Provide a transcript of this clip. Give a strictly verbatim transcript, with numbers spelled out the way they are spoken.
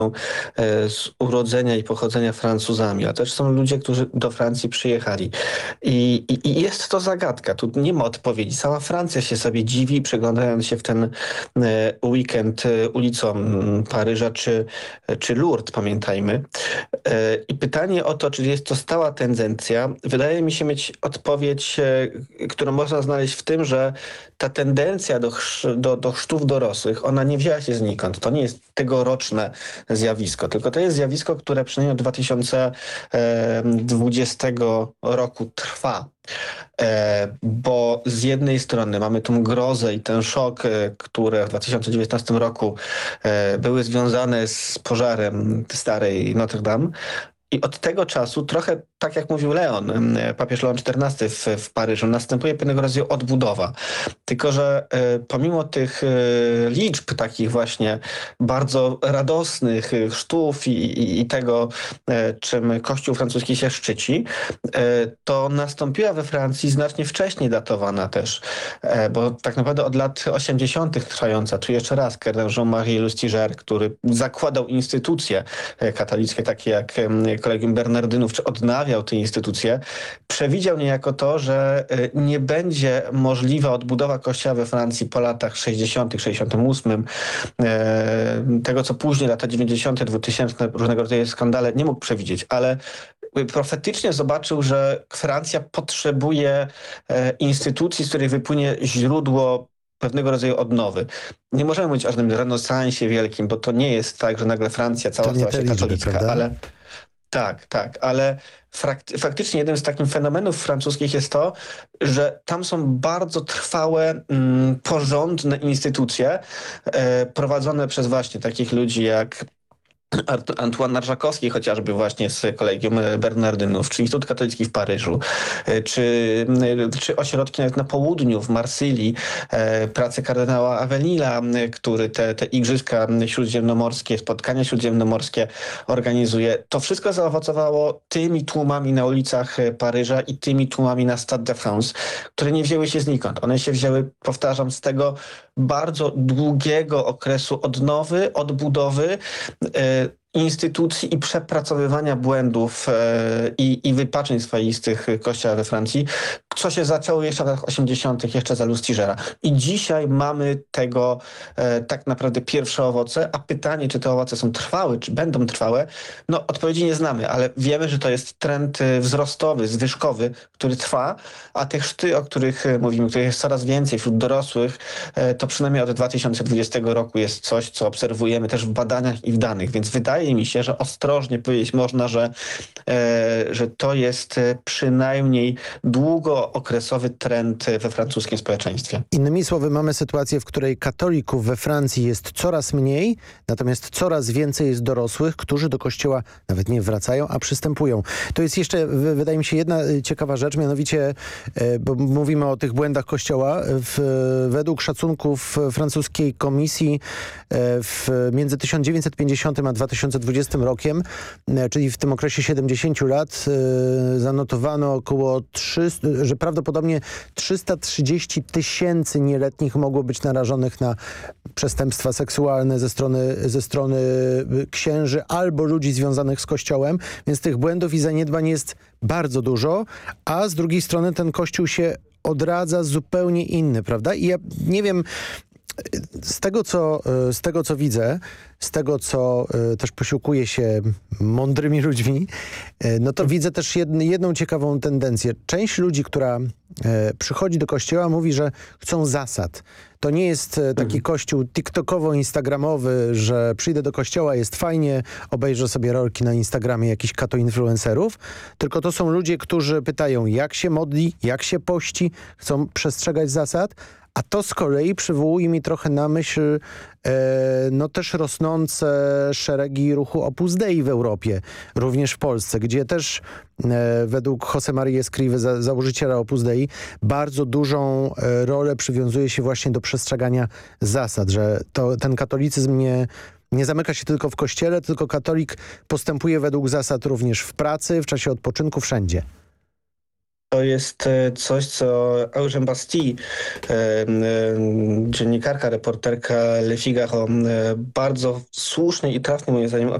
z urodzenia i pochodzenia Francuzami, a też są ludzie, którzy do Francji przyjechali. I, i, i jest to zagadka. Tu nie ma odpowiedzi. Cała Francja się sobie dziwi, przeglądając się w ten e, weekend e, ulicom Paryża czy, czy Lourdes, pamiętajmy. E, I pytanie o to, czy jest to stała tendencja, wydaje mi się mieć odpowiedź, e, którą można znaleźć w tym, że ta tendencja do, chrz- do, do chrztów dorosłych, ona nie wzięła się znikąd. To nie jest tegoroczne zjawisko, tylko to jest zjawisko, które przynajmniej od dwa tysiące dwudziestego roku trwa. E, bo z jednej strony mamy tą grozę i ten szok, e, które w dwa tysiące dziewiętnastym roku e, były związane z pożarem starej Notre Dame. I od tego czasu, trochę tak jak mówił Leon, em, papież Leon czternasty w, w Paryżu, następuje pewnego rodzaju odbudowa. Tylko że e, pomimo tych e, liczb takich właśnie bardzo radosnych e, chrztów i, i, i tego, e, czym Kościół francuski się szczyci, e, to nastąpiła we Francji znacznie wcześniej datowana też, e, bo tak naprawdę od lat osiemdziesiątych trwająca, tu jeszcze raz kardynał Jean-Marie Lustiger, który zakładał instytucje e, katolickie, takie jak em, Kolegium Bernardynów, czy odnawiał te instytucje, przewidział niejako to, że e, nie będzie możliwa odbudowa kościoła we Francji po latach sześćdziesiątych, sześćdziesiątym ósmym, e, tego co później, lata dziewięćdziesiąte, dwutysięczne, różnego rodzaju skandale, nie mógł przewidzieć, ale profetycznie zobaczył, że Francja potrzebuje e, instytucji, z której wypłynie źródło pewnego rodzaju odnowy. Nie możemy mówić o żadnym renesansie wielkim, bo to nie jest tak, że nagle Francja cała To nie stała te się liczby, katolicka, prawda? ale tak, tak, ale frak- faktycznie jednym z takich fenomenów francuskich jest to, że tam są bardzo trwałe, mm, porządne instytucje e, prowadzone przez właśnie takich ludzi jak Art- Antoine Narżakowski, chociażby właśnie z Kolegium Bernardynów, czy Instytut Katolicki w Paryżu, e, czy, e, czy ośrodki nawet na południu, w Marsylii, e, prace kardynała Avenila, m, który te, te igrzyska śródziemnomorskie, spotkania śródziemnomorskie organizuje. To wszystko zaowocowało tymi tłumami na ulicach e, Paryża i tymi tłumami na Stade de France, które nie wzięły się znikąd. One się wzięły, powtarzam, z tego bardzo długiego okresu odnowy, odbudowy, e, instytucji i przepracowywania błędów e, i, i wypaczeń swoistych Kościoła we Francji, co się zaczęło jeszcze w latach osiemdziesiątych, jeszcze za Lustigera. I dzisiaj mamy tego e, tak naprawdę pierwsze owoce, a pytanie, czy te owoce są trwałe, czy będą trwałe, no odpowiedzi nie znamy, ale wiemy, że to jest trend e, wzrostowy, zwyżkowy, który trwa, a te chrzty, o których e, mówimy, których jest coraz więcej wśród dorosłych, e, to przynajmniej od dwa tysiące dwudziestego roku jest coś, co obserwujemy też w badaniach i w danych, więc wydaje mi się, że ostrożnie powiedzieć można, że, e, że to jest e, przynajmniej długookresowy trend we francuskim społeczeństwie. Innymi słowy, mamy sytuację, w której katolików we Francji jest coraz mniej, natomiast coraz więcej jest dorosłych, którzy do kościoła nawet nie wracają, a przystępują. To jest jeszcze, w- wydaje mi się, jedna y, ciekawa rzecz, mianowicie, e, bo mówimy o tych błędach kościoła. W, według szacunków francuskiej komisji e, w, między tysiąc dziewięćset pięćdziesiątym a dwa tysiące dwudziestym rokiem, e, czyli w tym okresie siedemdziesięciu lat, e, zanotowano około trzysta, że prawdopodobnie trzysta trzydzieści tysięcy nieletnich mogło być narażonych na przestępstwa seksualne ze strony, ze strony y, księży albo ludzi związanych z Kościołem, więc tych błędów i zaniedbań jest bardzo dużo, a z drugiej strony ten Kościół się odradza zupełnie inny, prawda? I ja nie wiem, z tego, co, z tego, co widzę, z tego, co e, też posiłkuję się mądrymi ludźmi, e, no to widzę też jedn, jedną ciekawą tendencję. Część ludzi, która e, przychodzi do kościoła, mówi, że chcą zasad. To nie jest e, taki kościół tiktokowo-instagramowy, że przyjdę do kościoła, jest fajnie, obejrzę sobie rolki na Instagramie jakichś kato-influencerów, tylko to są ludzie, którzy pytają, jak się modli, jak się pości, chcą przestrzegać zasad, a to z kolei przywołuje mi trochę na myśl e, no też rosnące szeregi ruchu Opus Dei w Europie, również w Polsce, gdzie też e, według José María Escrivy, za, założyciela Opus Dei, bardzo dużą e, rolę przywiązuje się właśnie do przestrzegania zasad, że to, ten katolicyzm nie nie zamyka się tylko w kościele, tylko katolik postępuje według zasad również w pracy, w czasie odpoczynku, wszędzie. To jest e, coś, co Eugène Bastille, e, e, dziennikarka, reporterka Le Figaro, e, bardzo słusznie i trafnie moim zdaniem